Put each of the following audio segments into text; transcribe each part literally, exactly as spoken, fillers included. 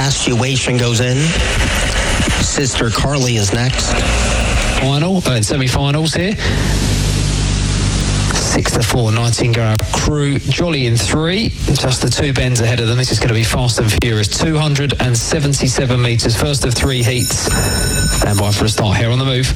Infatuation goes in. Sister Carly is next. Final, uh, semi-finals here. Six to four, Nightingale Crew, Jolly in three. Just the two bends ahead of them. This is going to be fast and furious. two hundred seventy-seven metres, first of three heats. Stand by for a start here on the move.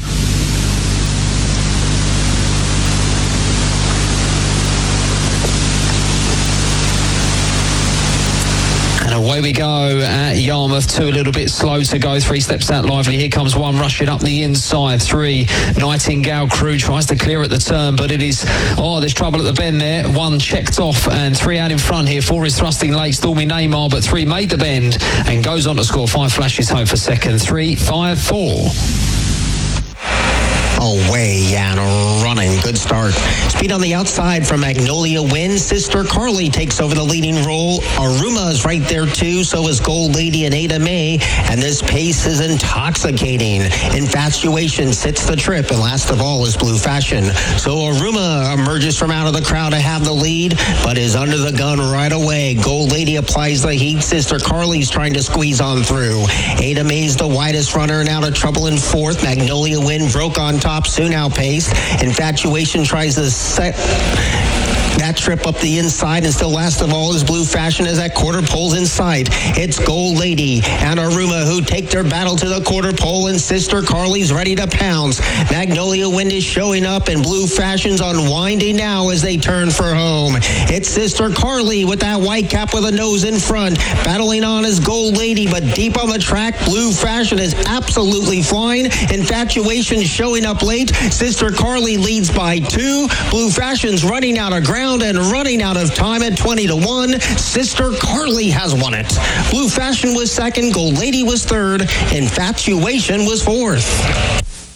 Away we go at Yarmouth. Two a little bit slow to go. Three steps out lively. Here comes one rushing up the inside. Three, Nightingale Crew tries to clear at the turn, but it is, oh, there's trouble at the bend there. One checked off and three out in front here. Four is thrusting late. Stormy Neymar, but three made the bend and goes on to score. Five flashes home for second. Three, five, four. Away and running. Good start. Speed on the outside from Magnolia wins. Sister Carly takes over the leading role. Aruma is right there too. So is Gold Lady and Ada May. And this pace is intoxicating. Infatuation sits the trip. And last of all is Blue Fashion. So Aruma emerges from out of the crowd to have the lead, but is under the gun right away. Gold Lady applies the heat. Sister Carly's trying to squeeze on through. Ada May's the widest runner and out of trouble in fourth. Magnolia Win broke on top. Soon outpaced. Infatuation tries to set that trip up the inside, and still last of all is Blue Fashion as that quarter pole's in sight. It's Gold Lady and Aruma who take their battle to the quarter pole, and Sister Carly's ready to pounce. Magnolia Wind is showing up, and Blue Fashion's unwinding now as they turn for home. It's Sister Carly with that white cap with a nose in front. Battling on is Gold Lady, but deep on the track, Blue Fashion is absolutely flying. Infatuation showing up late. Sister Carly leads by two. Blue Fashion's running out of ground and running out of time at twenty to one. Sister Carly has won it. Blue Fashion was second. Gold Lady was third. Infatuation was fourth.